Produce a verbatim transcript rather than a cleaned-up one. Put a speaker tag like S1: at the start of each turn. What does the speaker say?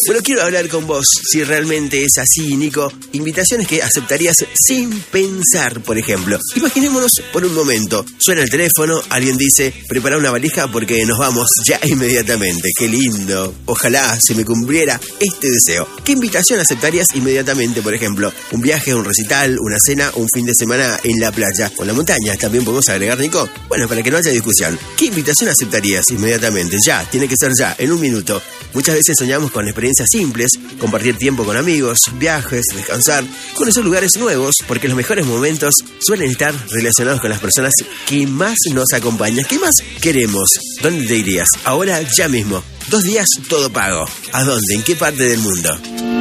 S1: Bueno, quiero hablar con vos, si realmente es así, Nico. Invitaciones que aceptarías sin pensar, por ejemplo. Imaginémonos por un momento. Suena el teléfono, alguien dice, prepara una valija porque nos vamos ya inmediatamente. ¡Qué lindo! Ojalá se me cumpliera este deseo. ¿Qué invitación aceptarías inmediatamente, por ejemplo? Un viaje, un recital, una cena, un fin de semana en la playa o en la montaña. También podemos agregar, Nico. Bueno, para que no haya discusión. ¿Qué invitación aceptarías inmediatamente? Ya, tiene que ser ya, en un minuto. Muchas veces soñamos con experiencias simples, compartir tiempo con amigos, viajes, descansar, conocer lugares nuevos, porque los mejores momentos suelen estar relacionados con las personas que más nos acompañan, que más queremos. ¿Dónde te irías? Ahora, ya mismo. Dos días, todo pago. ¿A dónde? ¿En qué parte del mundo?